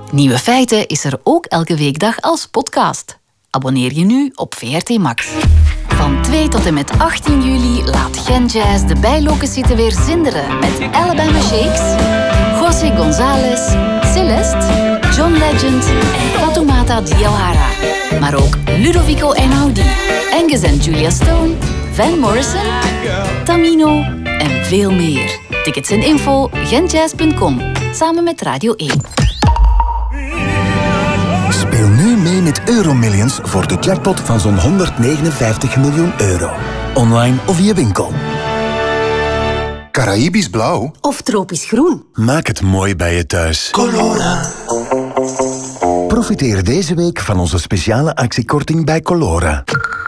Nieuwe Feiten is er ook elke weekdag als podcast. Abonneer je nu op VRT Max. Van 2 tot en met 18 juli laat Gen Jazz de bijlocatie weer zinderen met Alabama Shakes, José González, Celeste, John Legend en Fatoumata Diawara. Maar ook Ludovico Einaudi, Angus en Julia Stone, Van Morrison, Tamino en veel meer. Tickets en info genjazz.com, samen met Radio 1. Speel nu mee met Euromillions voor de jackpot van zo'n 159 miljoen euro. Online of via winkel. Caraïbisch blauw. Of tropisch groen. Maak het mooi bij je thuis. Colora. Profiteer deze week van onze speciale actiekorting bij Colora.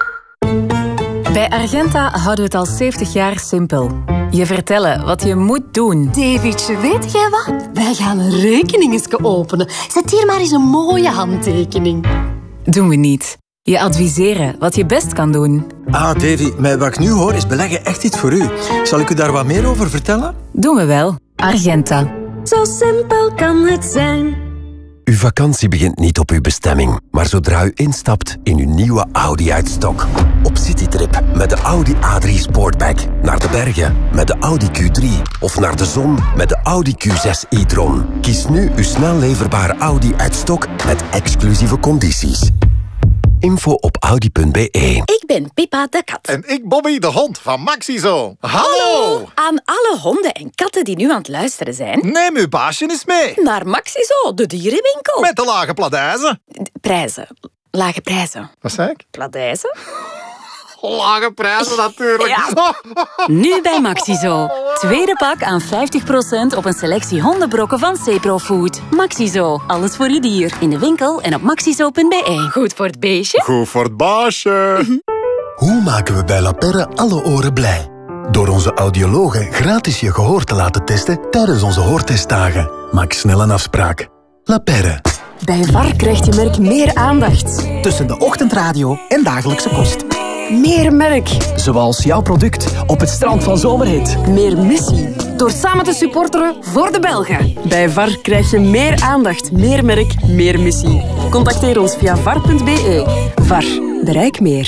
Bij Argenta houden we het al 70 jaar simpel. Je vertellen wat je moet doen. Davidje, weet jij wat? Wij gaan een rekening openen. Zet hier maar eens een mooie handtekening. Doen we niet. Je adviseren wat je best kan doen. Ah, Davy, met wat ik nu hoor is beleggen echt iets voor u. Zal ik u daar wat meer over vertellen? Doen we wel. Argenta. Zo simpel kan het zijn. Uw vakantie begint niet op uw bestemming, maar zodra u instapt in uw nieuwe Audi uit stok. Op citytrip met de Audi A3 Sportback, naar de bergen met de Audi Q3 of naar de zon met de Audi Q6 e-tron. Kies nu uw snel leverbare Audi uit stok met exclusieve condities. Info op audi.be. Ik ben Pippa de kat. En ik Bobby de hond van Maxizo. Hallo! Aan alle honden en katten die nu aan het luisteren zijn. Neem uw baasje eens mee. Naar Maxizo, de dierenwinkel. Met de lage pladijzen. Prijzen. Lage prijzen. Wat zei ik? Pladijzen? Lage prijzen natuurlijk. Ja. Nu bij Maxizo. Tweede pak aan 50% op een selectie hondenbrokken van Cepro Food. Maxizo. Alles voor je dier. In de winkel en op maxizo.be. Goed voor het beestje. Goed voor het baasje. Hoe maken we bij La Perre alle oren blij? Door onze audiologen gratis je gehoor te laten testen tijdens onze hoortestdagen. Maak snel een afspraak. La Perre. Bij VAR krijgt je merk meer aandacht. Tussen de ochtendradio en dagelijkse kost. Meer merk. Zoals jouw product op het strand van Zomerhit. Meer missie. Door samen te supporteren voor de Belgen. Bij VAR krijg je meer aandacht, meer merk, meer missie. Contacteer ons via var.be. VAR. Bereik meer.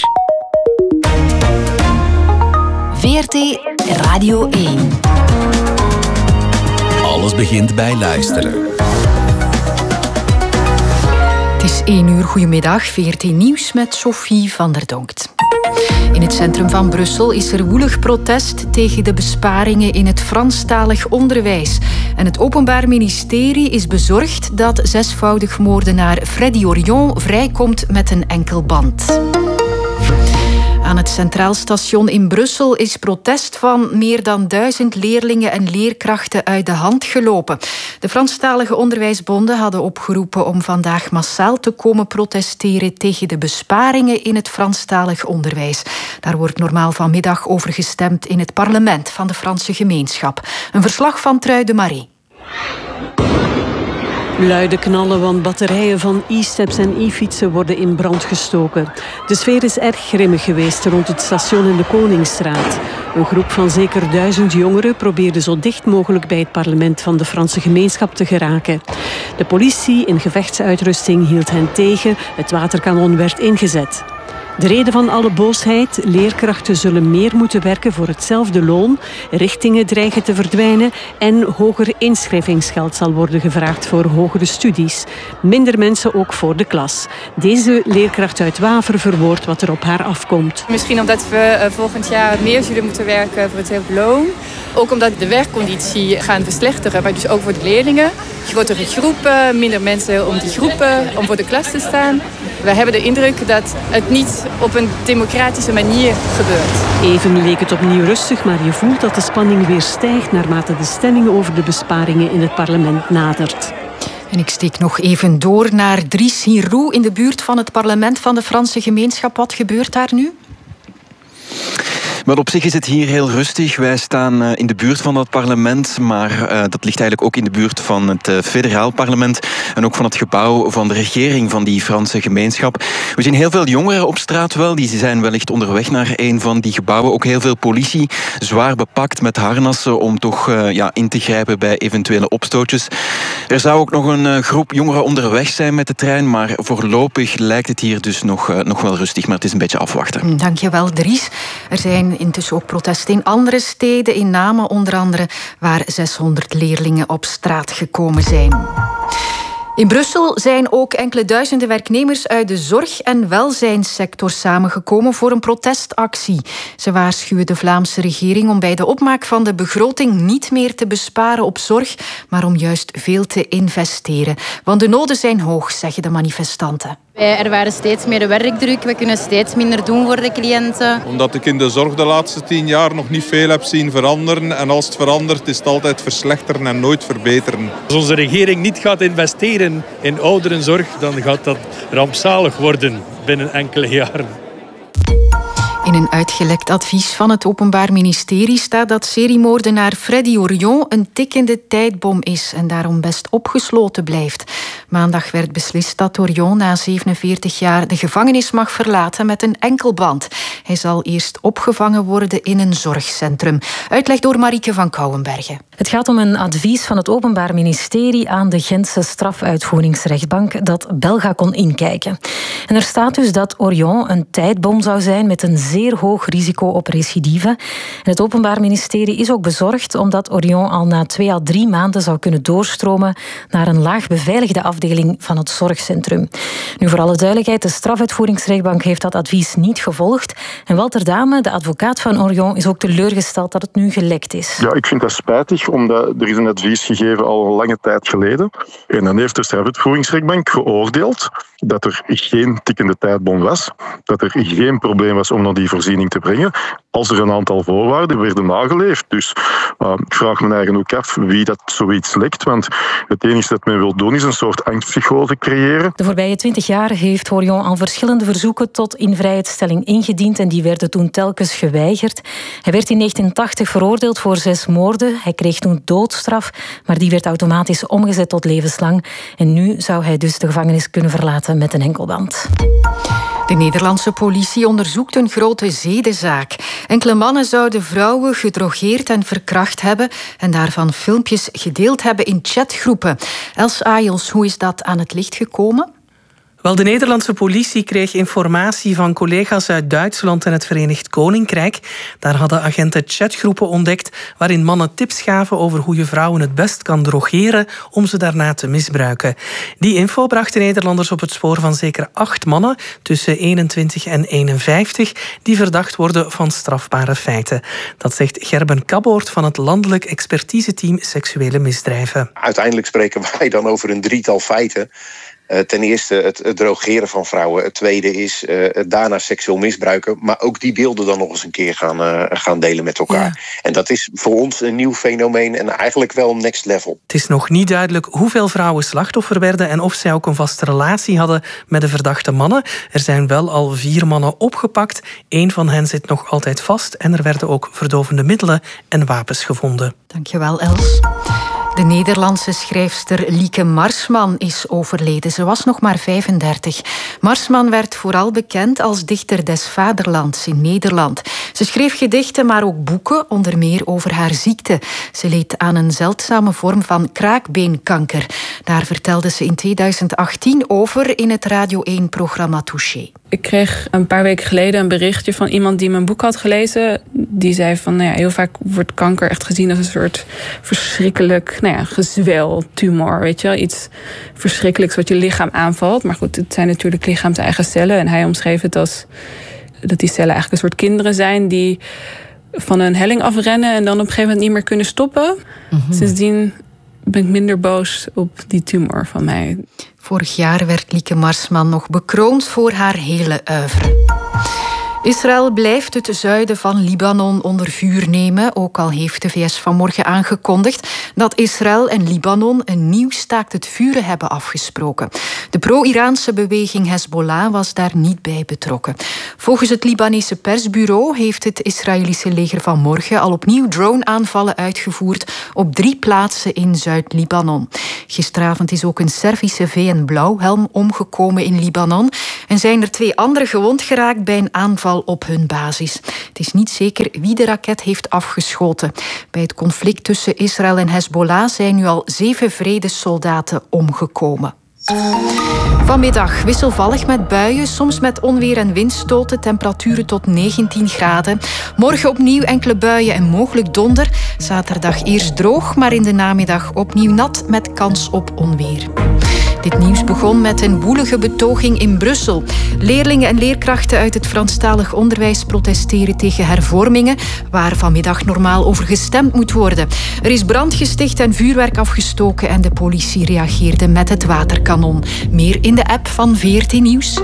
VRT Radio 1. Alles begint bij luisteren. Het is 1 uur. Goedemiddag. VRT Nieuws met Sophie van der Donkt. In het centrum van Brussel is er woelig protest tegen de besparingen in het Franstalig onderwijs. En het Openbaar Ministerie is bezorgd dat 6-voudig moordenaar Freddy Orion vrijkomt met een enkel band. Aan het Centraal Station in Brussel is protest van meer dan 1000 leerlingen en leerkrachten uit de hand gelopen. De Franstalige onderwijsbonden hadden opgeroepen om vandaag massaal te komen protesteren tegen de besparingen in het Franstalig onderwijs. Daar wordt normaal vanmiddag over gestemd in het parlement van de Franse gemeenschap. Een verslag van Trui de Marie. Luide knallen van batterijen van e-steps en e-fietsen worden in brand gestoken. De sfeer is erg grimmig geweest rond het station in de Koningsstraat. Een groep van zeker 1000 jongeren probeerde zo dicht mogelijk bij het parlement van de Franse gemeenschap te geraken. De politie in gevechtsuitrusting hield hen tegen, het waterkanon werd ingezet. De reden van alle boosheid: leerkrachten zullen meer moeten werken voor hetzelfde loon, richtingen dreigen te verdwijnen en hoger inschrijvingsgeld zal worden gevraagd voor hogere studies. Minder mensen ook voor de klas. Deze leerkracht uit Waver verwoordt wat er op haar afkomt. Misschien omdat we volgend jaar meer zullen moeten werken voor hetzelfde loon. Ook omdat de werkconditie gaan verslechteren, maar dus ook voor de leerlingen. Grotere groepen, minder mensen om die groepen, om voor de klas te staan. We hebben de indruk dat het niet op een democratische manier gebeurt. Even leek het opnieuw rustig, maar je voelt dat de spanning weer stijgt naarmate de stemming over de besparingen in het parlement nadert. En ik steek nog even door naar Dries-Hirou in de buurt van het parlement van de Franse gemeenschap. Wat gebeurt daar nu? Wel, op zich is het hier heel rustig. Wij staan in de buurt van dat parlement, maar dat ligt eigenlijk ook in de buurt van het federaal parlement en ook van het gebouw van de regering van die Franse gemeenschap. We zien heel veel jongeren op straat wel, die zijn wellicht onderweg naar een van die gebouwen. Ook heel veel politie, zwaar bepakt met harnassen om toch in te grijpen bij eventuele opstootjes. Er zou ook nog een groep jongeren onderweg zijn met de trein, maar voorlopig lijkt het hier dus nog wel rustig, maar het is een beetje afwachten. Dankjewel, Dries. Er zijn intussen ook protesten in andere steden, in Namen onder andere, waar 600 leerlingen op straat gekomen zijn. In Brussel zijn ook enkele duizenden werknemers uit de zorg- en welzijnssector samengekomen voor een protestactie. Ze waarschuwen de Vlaamse regering om bij de opmaak van de begroting niet meer te besparen op zorg, maar om juist veel te investeren. Want de noden zijn hoog, zeggen de manifestanten. Wij ervaren steeds meer werkdruk, we kunnen steeds minder doen voor de cliënten. Omdat ik in de zorg de laatste 10 jaar nog niet veel heb zien veranderen. En als het verandert is het altijd verslechteren en nooit verbeteren. Als onze regering niet gaat investeren in ouderenzorg, dan gaat dat rampzalig worden binnen enkele jaren. In een uitgelekt advies van het Openbaar Ministerie staat dat seriemoordenaar Freddy Orion een tikkende tijdbom is en daarom best opgesloten blijft. Maandag werd beslist dat Orion na 47 jaar de gevangenis mag verlaten met een enkelband. Hij zal eerst opgevangen worden in een zorgcentrum. Uitleg door Marieke van Kouwenbergen. Het gaat om een advies van het Openbaar Ministerie aan de Gentse strafuitvoeringsrechtbank dat Belga kon inkijken. En er staat dus dat Orion een tijdbom zou zijn met een zeer hoog risico op recidive. En het Openbaar Ministerie is ook bezorgd omdat Orion al na 2 à 3 maanden zou kunnen doorstromen naar een laag beveiligde afdeling van het zorgcentrum. Nu, voor alle duidelijkheid, de strafuitvoeringsrechtbank heeft dat advies niet gevolgd. En Walter Dame, de advocaat van Orion, is ook teleurgesteld dat het nu gelekt is. Ja, ik vind dat spijtig, omdat er is een advies gegeven al een lange tijd geleden. En dan heeft de strafuitvoeringsrechtbank geoordeeld dat er geen tikkende tijdbom was, dat er geen probleem was om naar die voorziening te brengen, als er een aantal voorwaarden werden nageleefd. Dus ik vraag me eigenlijk ook af wie dat zoiets lekt, want het enige dat men wil doen is een soort angstpsychose creëren. De voorbije 20 jaar heeft Orion al verschillende verzoeken tot invrijheidstelling ingediend en die werden toen telkens geweigerd. Hij werd in 1980 veroordeeld voor 6 moorden. Hij kreeg toen doodstraf, maar die werd automatisch omgezet tot levenslang. En nu zou hij dus de gevangenis kunnen verlaten met een enkelband. De Nederlandse politie onderzoekt een grote zedenzaak. Enkele mannen zouden vrouwen gedrogeerd en verkracht hebben en daarvan filmpjes gedeeld hebben in chatgroepen. Els Ayels, hoe is dat aan het licht gekomen? Wel, de Nederlandse politie kreeg informatie van collega's uit Duitsland en het Verenigd Koninkrijk. Daar hadden agenten chatgroepen ontdekt waarin mannen tips gaven over hoe je vrouwen het best kan drogeren om ze daarna te misbruiken. Die info bracht de Nederlanders op het spoor van zeker 8 mannen tussen 21 en 51 die verdacht worden van strafbare feiten. Dat zegt Gerben Kabboort van het Landelijk Expertiseteam Seksuele Misdrijven. Uiteindelijk spreken wij dan over een 3-tal feiten. Ten eerste het drogeren van vrouwen. Het tweede is daarna seksueel misbruiken. Maar ook die beelden dan nog eens een keer gaan delen met elkaar. Ja. En dat is voor ons een nieuw fenomeen en eigenlijk wel next level. Het is nog niet duidelijk hoeveel vrouwen slachtoffer werden en of zij ook een vaste relatie hadden met de verdachte mannen. Er zijn wel al 4 mannen opgepakt. 1 van hen zit nog altijd vast en er werden ook verdovende middelen en wapens gevonden. Dankjewel, Els. De Nederlandse schrijfster Lieke Marsman is overleden. Ze was nog maar 35. Marsman werd vooral bekend als dichter des vaderlands in Nederland. Ze schreef gedichten, maar ook boeken, onder meer over haar ziekte. Ze leed aan een zeldzame vorm van kraakbeenkanker. Daar vertelde ze in 2018 over in het Radio 1-programma Touché. Ik kreeg een paar weken geleden een berichtje van iemand die mijn boek had gelezen. Die zei van, heel vaak wordt kanker echt gezien als een soort verschrikkelijk gezwel, tumor, weet je wel. Iets verschrikkelijks wat je lichaam aanvalt. Maar goed, het zijn natuurlijk lichaams-eigen cellen. En hij omschreef het als dat die cellen eigenlijk een soort kinderen zijn die van een helling afrennen en dan op een gegeven moment niet meer kunnen stoppen. Mm-hmm. Sindsdien ben ik minder boos op die tumor van mij. Vorig jaar werd Lieke Marsman nog bekroond voor haar hele oeuvre. Israël blijft het zuiden van Libanon onder vuur nemen, ook al heeft de VS vanmorgen aangekondigd dat Israël en Libanon een nieuw staakt het vuren hebben afgesproken. De pro-Iraanse beweging Hezbollah was daar niet bij betrokken. Volgens het Libanese persbureau heeft het Israëlische leger vanmorgen al opnieuw drone-aanvallen uitgevoerd op 3 plaatsen in Zuid-Libanon. Gisteravond is ook een Servische VN-blauwhelm omgekomen in Libanon en zijn er 2 anderen gewond geraakt bij een aanval op hun basis. Het is niet zeker wie de raket heeft afgeschoten. Bij het conflict tussen Israël en Hezbollah zijn nu al 7 vredessoldaten omgekomen. Vanmiddag wisselvallig met buien, soms met onweer en windstoten, temperaturen tot 19 graden. Morgen opnieuw enkele buien en mogelijk donder. Zaterdag eerst droog, maar in de namiddag opnieuw nat met kans op onweer. Dit nieuws begon met een woelige betoging in Brussel. Leerlingen en leerkrachten uit het Franstalig onderwijs protesteren tegen hervormingen, waar vanmiddag normaal over gestemd moet worden. Er is brand gesticht en vuurwerk afgestoken en de politie reageerde met het waterkanon. Meer in de app van VRT Nieuws.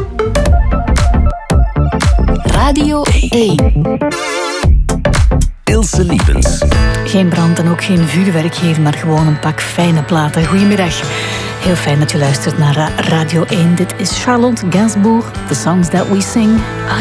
Radio 1. Ilse Liepens. Geen brand en ook geen vuurwerk hier, maar gewoon een pak fijne platen. Goedemiddag. Heel fijn dat je luistert naar Radio 1. Dit is Charlotte Gainsbourg, The Songs That We Sing.